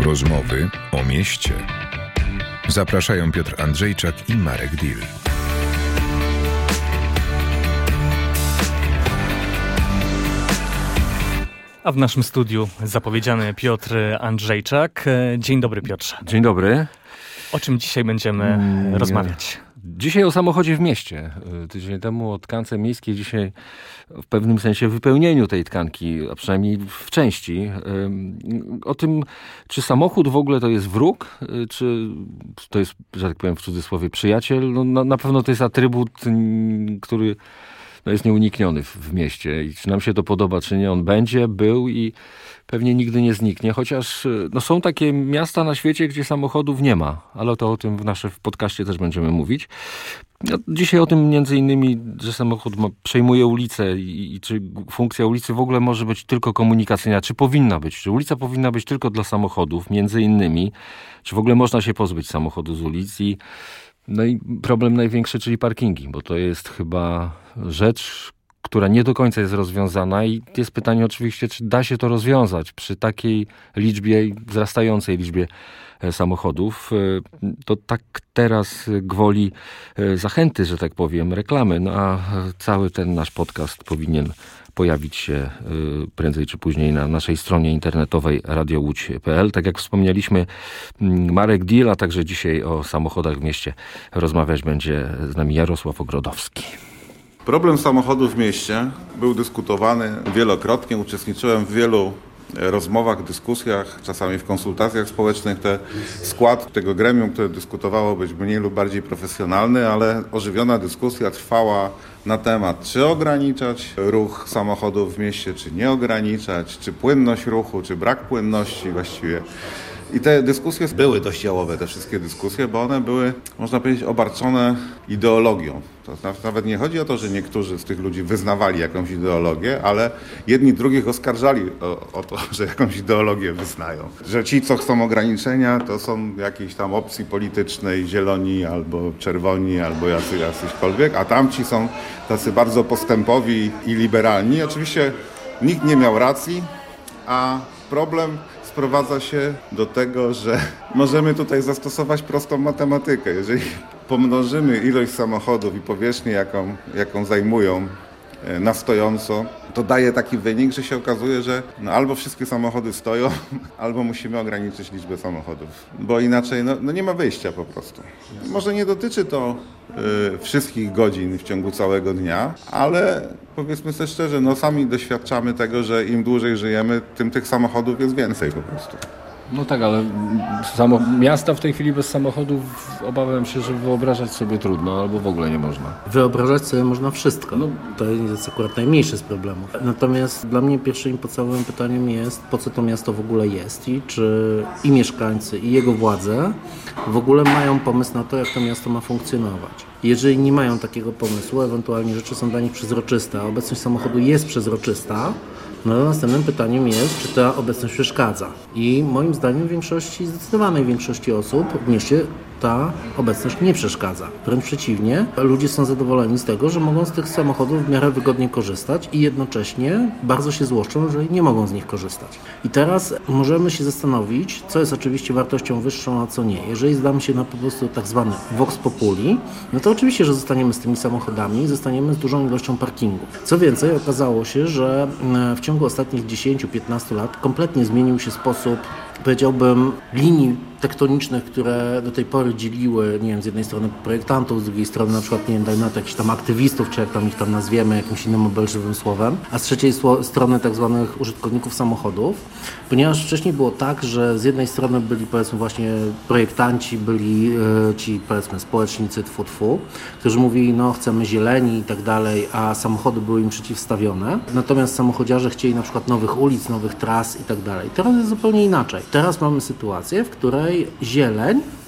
Rozmowy o mieście. Zapraszają Piotr Andrzejczak i Marek Dill. A w naszym studiu zapowiedziany Piotr Andrzejczak. Dzień dobry, Piotrze. Dzień dobry. O czym dzisiaj będziemy rozmawiać? Dzisiaj o samochodzie w mieście. Tydzień temu o tkance miejskiej, dzisiaj w pewnym sensie wypełnieniu tej tkanki, a przynajmniej w części. O tym, czy samochód w ogóle to jest wróg, czy to jest, że tak powiem w cudzysłowie, przyjaciel. No, na pewno to jest atrybut, który jest nieunikniony w mieście. I czy nam się to podoba, czy nie, on był i pewnie nigdy nie zniknie. Chociaż są takie miasta na świecie, gdzie samochodów nie ma. Ale to o tym w podcaście też będziemy mówić. Dzisiaj o tym między innymi, że samochód przejmuje ulicę i czy funkcja ulicy w ogóle może być tylko komunikacyjna, czy powinna być. Czy ulica powinna być tylko dla samochodów, między innymi. Czy w ogóle można się pozbyć samochodu z ulicy. No i problem największy, czyli parkingi, bo to jest chyba rzecz, która nie do końca jest rozwiązana i jest pytanie oczywiście, czy da się to rozwiązać przy takiej liczbie, wzrastającej liczbie samochodów. To tak teraz gwoli zachęty, że tak powiem, reklamy, a cały ten nasz podcast powinien pojawić się prędzej czy później na naszej stronie internetowej radiołódź.pl. Tak jak wspomnieliśmy, Marek Dill, a także dzisiaj o samochodach w mieście rozmawiać będzie z nami Jarosław Ogrodowski. Problem samochodów w mieście był dyskutowany wielokrotnie. Uczestniczyłem w wielu rozmowach, dyskusjach, czasami w konsultacjach społecznych. Skład tego gremium, które dyskutowało, być mniej lub bardziej profesjonalny, ale ożywiona dyskusja trwała na temat, czy ograniczać ruch samochodów w mieście, czy nie ograniczać, czy płynność ruchu, czy brak płynności właściwie. I te dyskusje były dość jałowe, te wszystkie dyskusje, bo one były, można powiedzieć, obarczone ideologią. To nawet nie chodzi o to, że niektórzy z tych ludzi wyznawali jakąś ideologię, ale jedni drugich oskarżali o to, że jakąś ideologię wyznają. Że ci, co chcą ograniczenia, to są jakiejś tam opcji politycznej, zieloni albo czerwoni, albo jacyśkolwiek, a tamci są tacy bardzo postępowi i liberalni. Oczywiście nikt nie miał racji, a problem sprowadza się do tego, że możemy tutaj zastosować prostą matematykę. Jeżeli pomnożymy ilość samochodów i powierzchnię, jaką zajmują na stojąco, to daje taki wynik, że się okazuje, że albo wszystkie samochody stoją, albo musimy ograniczyć liczbę samochodów, bo inaczej nie ma wyjścia po prostu. Może nie dotyczy to wszystkich godzin w ciągu całego dnia, ale powiedzmy sobie szczerze, sami doświadczamy tego, że im dłużej żyjemy, tym tych samochodów jest więcej po prostu. No tak, ale miasta w tej chwili bez samochodów obawiam się, że wyobrażać sobie trudno, albo w ogóle nie można. Wyobrażać sobie można wszystko. To jest akurat najmniejszy z problemów. Natomiast dla mnie pierwszym i podstawowym pytaniem jest, po co to miasto w ogóle jest i czy i mieszkańcy, i jego władze w ogóle mają pomysł na to, jak to miasto ma funkcjonować. Jeżeli nie mają takiego pomysłu, ewentualnie rzeczy są dla nich przezroczyste, a obecność samochodu jest przezroczysta, następnym pytaniem jest, czy ta obecność przeszkadza. I moim zdaniem zdecydowanej większości osób w mieście ta obecność nie przeszkadza. Wręcz przeciwnie, ludzie są zadowoleni z tego, że mogą z tych samochodów w miarę wygodnie korzystać i jednocześnie bardzo się złoszczą, że nie mogą z nich korzystać. I teraz możemy się zastanowić, co jest oczywiście wartością wyższą, a co nie. Jeżeli zdamy się na po prostu tak zwany vox populi, to oczywiście, że zostaniemy z tymi samochodami, zostaniemy z dużą ilością parkingów. Co więcej, okazało się, że w ciągu ostatnich 10-15 lat kompletnie zmienił się sposób, powiedziałbym, linii tektonicznych, które do tej pory dzieliły, z jednej strony projektantów, z drugiej strony na przykład, dajmy na to jakichś tam aktywistów, czy jak tam ich tam nazwiemy, jakimś innym obelżywym słowem, a z trzeciej strony tak zwanych użytkowników samochodów, ponieważ wcześniej było tak, że z jednej strony byli, powiedzmy, właśnie projektanci, byli ci, powiedzmy, społecznicy którzy mówili, chcemy zieleni i tak dalej, a samochody były im przeciwstawione, natomiast samochodziarze chcieli na przykład nowych ulic, nowych tras i tak dalej. Teraz jest zupełnie inaczej. Teraz mamy sytuację, w której zieleń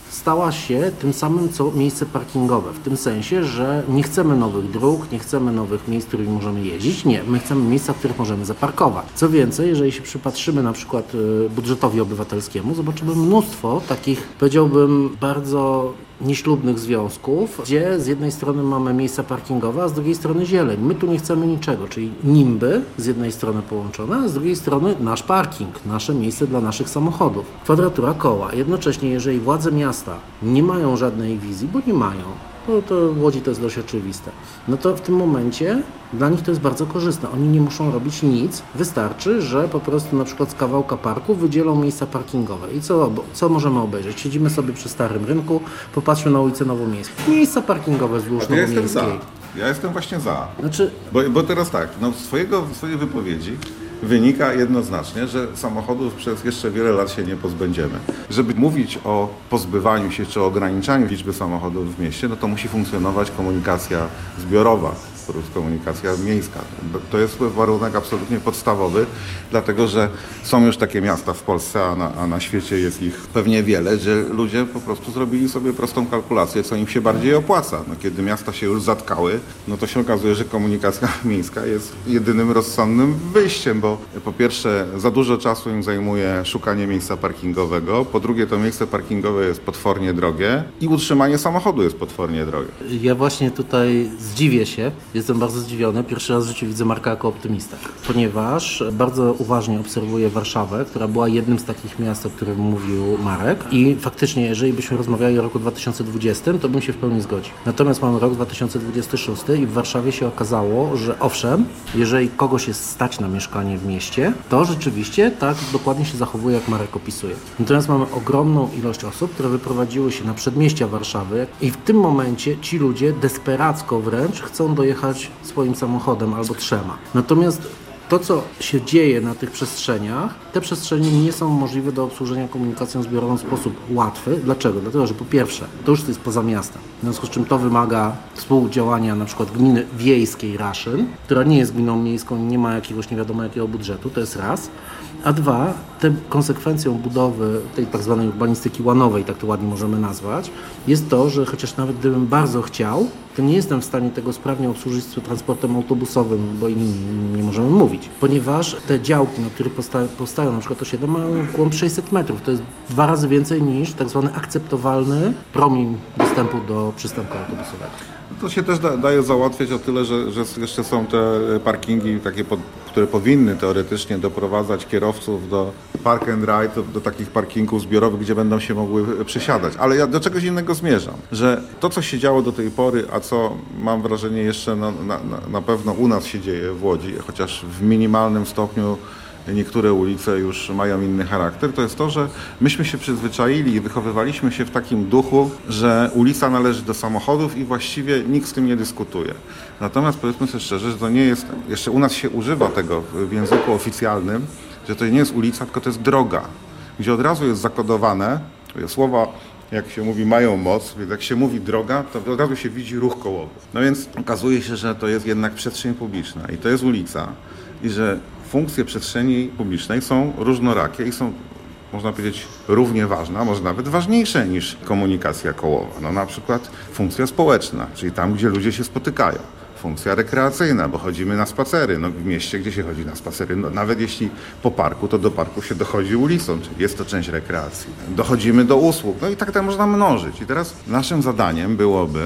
stała się tym samym, co miejsce parkingowe. W tym sensie, że nie chcemy nowych dróg, nie chcemy nowych miejsc, w których możemy jeździć. Nie, my chcemy miejsca, w których możemy zaparkować. Co więcej, jeżeli się przypatrzymy na przykład budżetowi obywatelskiemu, zobaczymy mnóstwo takich, powiedziałbym, bardzo nieślubnych związków, gdzie z jednej strony mamy miejsca parkingowe, a z drugiej strony zieleń. My tu nie chcemy niczego, czyli nimby z jednej strony połączone, a z drugiej strony nasz parking, nasze miejsce dla naszych samochodów. Kwadratura koła. Jednocześnie, jeżeli władze miasta nie mają żadnej wizji, bo nie mają, no to w Łodzi to jest dość oczywiste, no to w tym momencie dla nich to jest bardzo korzystne. Oni nie muszą robić nic, wystarczy, że po prostu na przykład z kawałka parku wydzielą miejsca parkingowe. I co możemy obejrzeć? Siedzimy sobie przy Starym Rynku, popatrzmy na ulicę Nowomiejską. Miejsca parkingowe wzdłuż Nowomiejskiej. Ja jestem właśnie za. Znaczy... Bo teraz tak, z swojej wypowiedzi wynika jednoznacznie, że samochodów przez jeszcze wiele lat się nie pozbędziemy. Żeby mówić o pozbywaniu się czy o ograniczaniu liczby samochodów w mieście, no to musi funkcjonować komunikacja zbiorowa, komunikacja miejska. To jest warunek absolutnie podstawowy, dlatego że są już takie miasta w Polsce, a na świecie jest ich pewnie wiele, że ludzie po prostu zrobili sobie prostą kalkulację, co im się bardziej opłaca. No, kiedy miasta się już zatkały, no to się okazuje, że komunikacja miejska jest jedynym rozsądnym wyjściem, bo po pierwsze za dużo czasu im zajmuje szukanie miejsca parkingowego, po drugie to miejsce parkingowe jest potwornie drogie i utrzymanie samochodu jest potwornie drogie. Ja właśnie tutaj zdziwię się, jestem bardzo zdziwiony. Pierwszy raz w życiu widzę Marka jako optymistę, ponieważ bardzo uważnie obserwuję Warszawę, która była jednym z takich miast, o którym mówił Marek i faktycznie, jeżeli byśmy rozmawiali o roku 2020, to bym się w pełni zgodził. Natomiast mamy rok 2026 i w Warszawie się okazało, że owszem, jeżeli kogoś jest stać na mieszkanie w mieście, to rzeczywiście tak dokładnie się zachowuje, jak Marek opisuje. Natomiast mamy ogromną ilość osób, które wyprowadziły się na przedmieścia Warszawy i w tym momencie ci ludzie desperacko wręcz chcą dojechać swoim samochodem albo trzema. Natomiast to, co się dzieje na tych przestrzeniach, te przestrzenie nie są możliwe do obsłużenia komunikacją zbiorową w sposób łatwy. Dlaczego? Dlatego, że po pierwsze, to już jest poza miastem. W związku z czym to wymaga współdziałania na przykład gminy wiejskiej Raszyn, która nie jest gminą miejską i nie ma jakiegoś nie wiadomo jakiego budżetu, to jest raz. A dwa, konsekwencją budowy tej tak zwanej urbanistyki łanowej, tak to ładnie możemy nazwać, jest to, że chociaż nawet gdybym bardzo chciał, to nie jestem w stanie tego sprawnie obsłużyć z transportem autobusowym, bo innym nie możemy mówić. Ponieważ te działki, na których powstają na przykład osiedle, mają głąb 600 metrów. To jest 2 razy więcej niż tak zwany akceptowalny promień dostępu do przystanku autobusowego. To się też daje załatwiać o tyle, że jeszcze są te parkingi takie, które powinny teoretycznie doprowadzać kierowców do park and ride, do takich parkingów zbiorowych, gdzie będą się mogły przesiadać. Ale ja do czegoś innego zmierzam, że to, co się działo do tej pory, a co mam wrażenie jeszcze na pewno u nas się dzieje w Łodzi, chociaż w minimalnym stopniu niektóre ulice już mają inny charakter, to jest to, że myśmy się przyzwyczaili i wychowywaliśmy się w takim duchu, że ulica należy do samochodów i właściwie nikt z tym nie dyskutuje. Natomiast powiedzmy sobie szczerze, że to nie jest, jeszcze u nas się używa tego w języku oficjalnym, że to nie jest ulica, tylko to jest droga, gdzie od razu jest zakodowane, słowa, jak się mówi, mają moc, więc jak się mówi droga, to od razu się widzi ruch kołowy. No więc okazuje się, że to jest jednak przestrzeń publiczna i to jest ulica i że funkcje przestrzeni publicznej są różnorakie i są, można powiedzieć, równie ważne, a może nawet ważniejsze niż komunikacja kołowa. No na przykład funkcja społeczna, czyli tam, gdzie ludzie się spotykają. Funkcja rekreacyjna, bo chodzimy na spacery. No w mieście, gdzie się chodzi na spacery, no nawet jeśli po parku, to do parku się dochodzi ulicą, czyli jest to część rekreacji. Dochodzimy do usług, no i tak to można mnożyć. I teraz naszym zadaniem byłoby,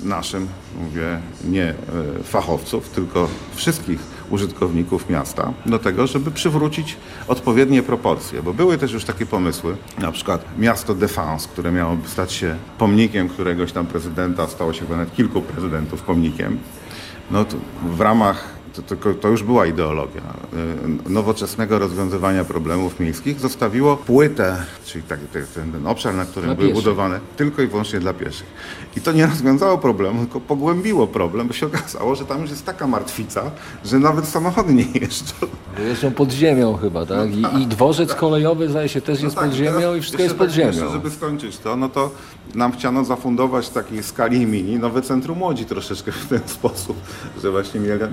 mówię nie fachowców, tylko wszystkich użytkowników miasta, do tego, żeby przywrócić odpowiednie proporcje, bo były też już takie pomysły, na przykład miasto Défense, które miało stać się pomnikiem któregoś tam prezydenta, stało się nawet kilku prezydentów pomnikiem. No to w ramach, to już była ideologia nowoczesnego rozwiązywania problemów miejskich, zostawiło płytę, czyli ten obszar, na którym były budowane tylko i wyłącznie dla pieszych. I to nie rozwiązało problemu, tylko pogłębiło problem, bo się okazało, że tam już jest taka martwica, że nawet samochody nie jeżdżą. Jeżdżą pod ziemią chyba, tak? I dworzec kolejowy, zdaje się, też jest pod ziemią i wszystko jest pod ziemią. Jeszcze, żeby skończyć to, no to nam chciano zafundować w takiej skali mini nowe centrum Łodzi troszeczkę w ten sposób, że właśnie miało być takie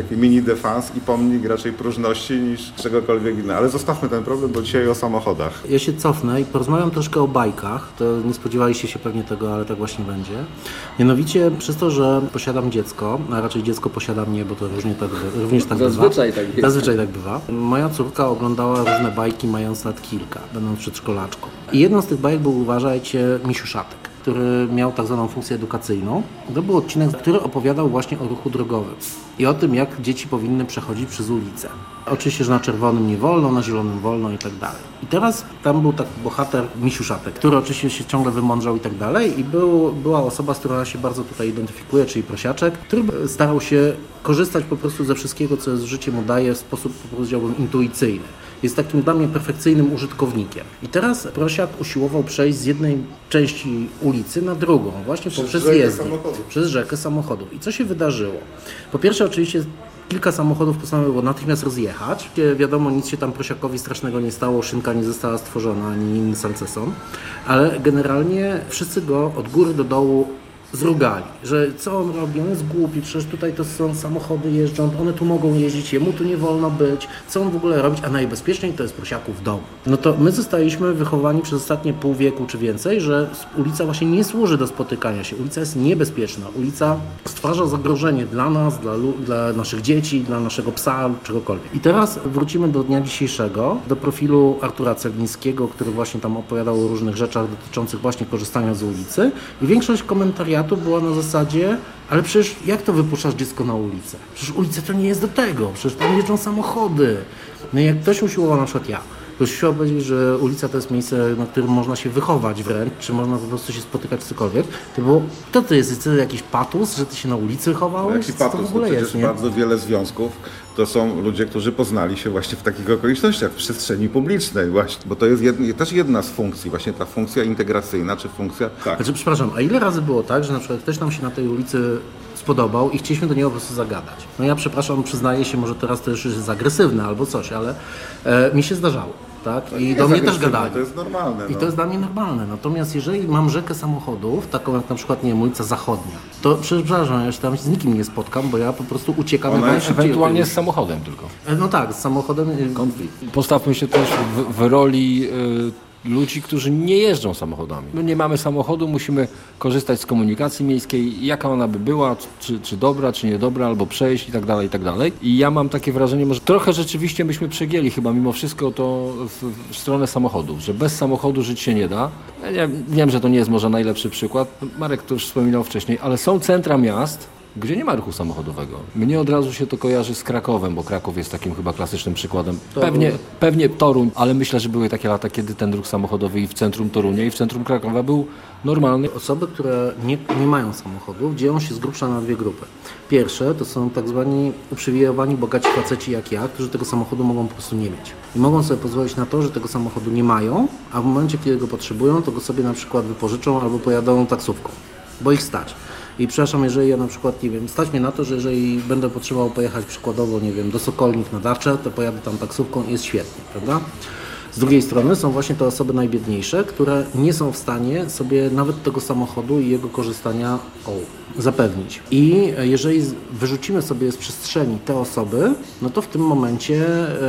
taki mini defans i pomnik raczej próżności niż czegokolwiek innego. Ale zostawmy ten problem, bo dzisiaj o samochodach. Ja się cofnę i porozmawiam troszkę o bajkach. To nie spodziewaliście się pewnie tego, ale tak właśnie będzie. Mianowicie przez to, że posiadam dziecko, a raczej dziecko posiada mnie, bo to również tak Zazwyczaj bywa. tak jest. Zazwyczaj tak bywa. Moja córka oglądała różne bajki mając lat kilka, będąc przedszkolaczką. I jedną z tych bajek był, uważajcie, Misiu Szatek, który miał tak zwaną funkcję edukacyjną. To był odcinek, który opowiadał właśnie o ruchu drogowym i o tym, jak dzieci powinny przechodzić przez ulicę. Oczywiście, że na czerwonym nie wolno, na zielonym wolno i tak dalej. I teraz tam był taki bohater Misiu Szatek, który oczywiście się ciągle wymądrzał i tak dalej i była osoba, z którą ja się bardzo tutaj identyfikuję, czyli prosiaczek, który starał się korzystać po prostu ze wszystkiego, co życie mu daje w sposób, powiedziałbym, intuicyjny. Jest takim dla mnie perfekcyjnym użytkownikiem. I teraz prosiak usiłował przejść z jednej części ulicy na drugą, właśnie poprzez jezdnię, przez rzekę samochodów. I co się wydarzyło? Po pierwsze, oczywiście kilka samochodów postanowiło natychmiast rozjechać. Wiadomo, nic się tam prosiakowi strasznego nie stało, szynka nie została stworzona, ani inni salceson, ale generalnie wszyscy go od góry do dołu zrugali, że co on robi, on jest głupi, przecież tutaj to są samochody jeżdżą, one tu mogą jeździć, jemu tu nie wolno być, co on w ogóle robić, a najbezpieczniej to jest prosiaków w domu. No to my zostaliśmy wychowani przez ostatnie pół wieku czy więcej, że ulica właśnie nie służy do spotykania się, ulica jest niebezpieczna, ulica stwarza zagrożenie dla nas, dla naszych dzieci, dla naszego psa lub czegokolwiek. I teraz wrócimy do dnia dzisiejszego, do profilu Artura Ceglińskiego, który właśnie tam opowiadał o różnych rzeczach dotyczących właśnie korzystania z ulicy i większość komentarzy była na zasadzie, ale przecież jak to wypuszczasz dziecko na ulicę? Przecież ulica to nie jest do tego, przecież tam jeżdżą samochody. No i jak ktoś usiłował, na przykład ja, to chciał powiedzieć, że ulica to jest miejsce, na którym można się wychować wręcz, czy można po prostu się spotykać z cokolwiek, to było, to jest jakiś patus, że ty się na ulicy wychowałeś? Jaki patus, to w ogóle przecież jest, nie? bardzo wiele związków to są ludzie, którzy poznali się właśnie w takich okolicznościach, w przestrzeni publicznej właśnie, bo to jest też jedna z funkcji, właśnie ta funkcja integracyjna, czy funkcja... Tak. Znaczy, przepraszam, a ile razy było tak, że na przykład ktoś nam się na tej ulicy spodobał i chcieliśmy do niego po prostu zagadać? No ja przepraszam, przyznaję się, może teraz to już jest agresywne albo coś, ale mi się zdarzało. Tak? I do mnie też gadali. To jest normalne. I to jest dla mnie normalne. Natomiast jeżeli mam rzekę samochodów, taką jak na przykład, nie wiem, ulica Zachodnia, to przepraszam, ja się tam z nikim nie spotkam, bo ja po prostu uciekam jak najszybciej. Ewentualnie z samochodem tylko. No tak, z samochodem konflikt. Postawmy się też w roli ludzi, którzy nie jeżdżą samochodami. My nie mamy samochodu, musimy korzystać z komunikacji miejskiej, jaka ona by była, czy dobra, czy niedobra, albo przejść i tak dalej, i tak dalej. I ja mam takie wrażenie, może trochę rzeczywiście byśmy przegięli chyba mimo wszystko to w stronę samochodów, że bez samochodu żyć się nie da. Ja wiem, że to nie jest może najlepszy przykład, Marek to już wspominał wcześniej, ale są centra miast, gdzie nie ma ruchu samochodowego. Mnie od razu się to kojarzy z Krakowem, bo Kraków jest takim chyba klasycznym przykładem. Pewnie Toruń, ale myślę, że były takie lata, kiedy ten ruch samochodowy i w centrum Torunia, i w centrum Krakowa był normalny. Osoby, które nie mają samochodów, dzieją się z grubsza na dwie grupy. Pierwsze to są tak zwani uprzywilejowani bogaci faceci jak ja, którzy tego samochodu mogą po prostu nie mieć. I mogą sobie pozwolić na to, że tego samochodu nie mają, a w momencie, kiedy go potrzebują, to go sobie na przykład wypożyczą albo pojadą taksówką, bo ich stać. I przepraszam, jeżeli ja na przykład, nie wiem, stać mnie na to, że jeżeli będę potrzebował pojechać przykładowo, nie wiem, do Sokolnik na dacze, to pojadę tam taksówką i jest świetnie, prawda? Z drugiej strony są właśnie te osoby najbiedniejsze, które nie są w stanie sobie nawet tego samochodu i jego korzystania zapewnić. I jeżeli wyrzucimy sobie z przestrzeni te osoby, no to w tym momencie,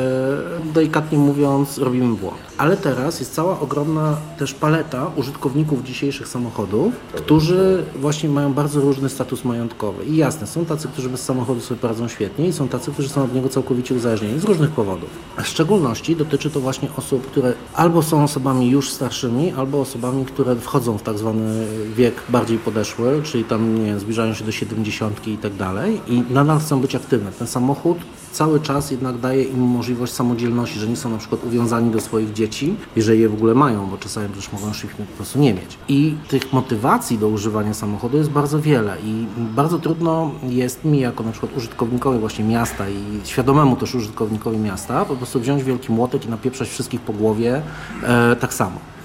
delikatnie mówiąc, robimy błąd. Ale teraz jest cała ogromna też paleta użytkowników dzisiejszych samochodów, którzy właśnie mają bardzo różny status majątkowy. I jasne, są tacy, którzy bez samochodu sobie poradzą świetnie i są tacy, którzy są od niego całkowicie uzależnieni z różnych powodów. W szczególności dotyczy to właśnie osób, które albo są osobami już starszymi, albo osobami, które wchodzą w tak zwany wiek bardziej podeszły, czyli tam, nie wiem, zbliżają się do 70 i tak dalej i nadal chcą być aktywne. Ten samochód cały czas jednak daje im możliwość samodzielności, że nie są na przykład uwiązani do swoich dzieci, jeżeli je w ogóle mają, bo czasami też mogą już ich po prostu nie mieć. I tych motywacji do używania samochodu jest bardzo wiele i bardzo trudno jest mi jako na przykład użytkownikowi właśnie miasta i świadomemu też użytkownikowi miasta po prostu wziąć wielki młotek i napieprzać wszystkich po głowie tak samo.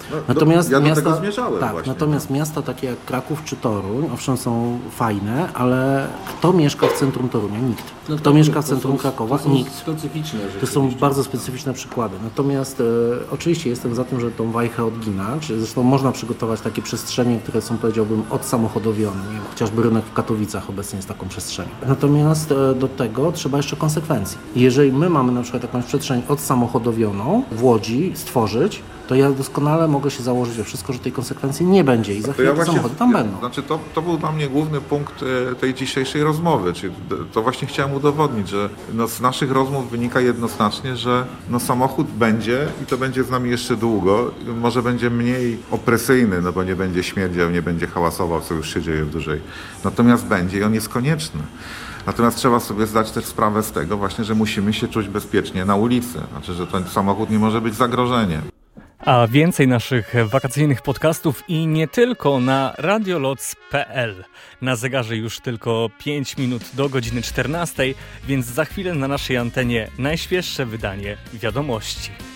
Natomiast ja do tego zmierzałem tak, właśnie. Natomiast miasta takie jak Kraków czy Toruń, owszem, są fajne, ale kto mieszka w centrum Torunia? Nikt. Kto mieszka w centrum Krakowa? Nikt. Specyficzne To są bardzo specyficzne przykłady. Natomiast oczywiście jestem za tym, że tą wajchę odginać. Zresztą można przygotować takie przestrzenie, które są, powiedziałbym, odsamochodowione. Nie wiem, chociażby rynek w Katowicach obecnie jest taką przestrzenią. Natomiast do tego trzeba jeszcze konsekwencji. Jeżeli my mamy na przykład jakąś przestrzeń odsamochodowioną w Łodzi stworzyć, to ja doskonale mogę się założyć we wszystko, że tej konsekwencji nie będzie i za chwilę te samochody tam będą. Znaczy to był dla mnie główny punkt tej dzisiejszej rozmowy, czyli to właśnie chciałem udowodnić, że z naszych rozmów wynika jednoznacznie, że samochód będzie i to będzie z nami jeszcze długo, może będzie mniej opresyjny, bo nie będzie śmierdział, nie będzie hałasował, co już się dzieje dłużej. Natomiast będzie i on jest konieczny. Natomiast trzeba sobie zdać też sprawę z tego właśnie, że musimy się czuć bezpiecznie na ulicy. Znaczy, że ten samochód nie może być zagrożeniem. A więcej naszych wakacyjnych podcastów i nie tylko na radioloc.pl. Na zegarze już tylko 5 minut do godziny 14, więc za chwilę na naszej antenie najświeższe wydanie wiadomości.